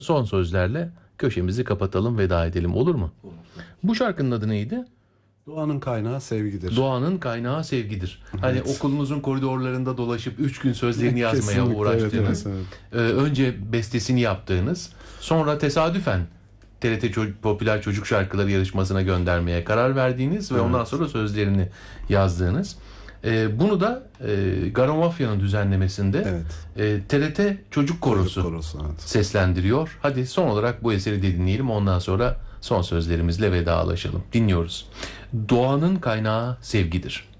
Son sözlerle köşemizi kapatalım, veda edelim, olur mu? Olur. Bu şarkının adı neydi? Doğanın kaynağı sevgidir. Doğanın kaynağı sevgidir. Hani Evet. okulunuzun koridorlarında dolaşıp 3 gün sözlerini yazmaya Kesinlikle, uğraştığınız, evet. önce bestesini yaptığınız, sonra tesadüfen TRT Popüler Çocuk Şarkıları yarışmasına göndermeye karar verdiğiniz ve Evet. ondan sonra sözlerini yazdığınız. Bunu da Garo Mafya'nın düzenlemesinde TRT Çocuk Korosu Evet. seslendiriyor. Hadi son olarak bu eseri de dinleyelim, ondan sonra son sözlerimizle vedalaşalım. Dinliyoruz. Doğanın kaynağı sevgidir.